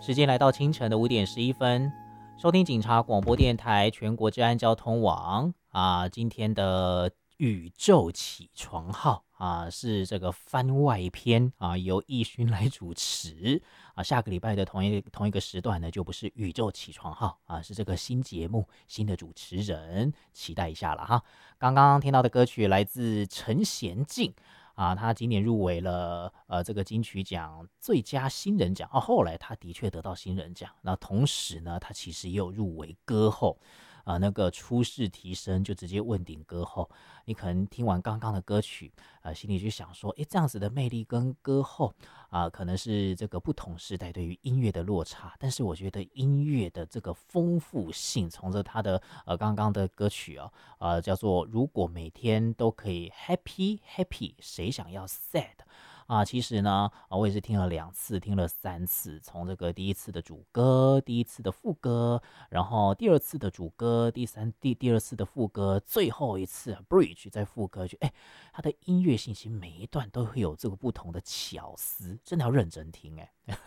时间来到清晨的5点11分，收听警察广播电台全国治安交通网今天的宇宙起床号是这个番外篇由义勋来主持下个礼拜的同一个时段呢，就不是宇宙起床号是这个新节目新的主持人，期待一下了哈。刚刚听到的歌曲来自陈娴静。他今年入围了这个金曲奖最佳新人奖后来他的确得到新人奖。那同时呢，他其实也有入围歌后那个初试提升就直接问鼎歌后。你可能听完刚刚的歌曲心里就想说，这样子的魅力跟歌后可能是这个不同时代对于音乐的落差，但是我觉得音乐的这个丰富性，从着他的刚刚的歌曲叫做如果每天都可以 happy 谁想要 sad 其实呢我也是听了2次听了3次，从这个第一次的主歌，第一次的副歌，然后第二次的主歌，第二次的副歌，最后一次 bridge 在副歌它的音乐性其实每一段都会有这个不同的巧思，真的要认真听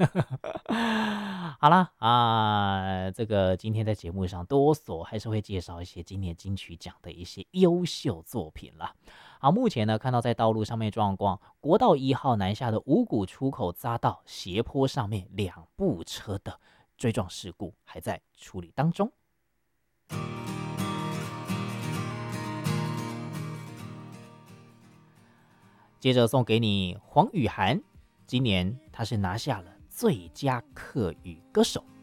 好啦这个今天在节目上多所还是会介绍一些今年金曲奖的一些优秀作品啦。好，目前呢看到在道路上面状况，国道1号南下的五股出口匝道斜坡上面2部车的追撞事故还在处理当中。接着送给你黄雨涵，今年他是拿下了最佳客语歌手。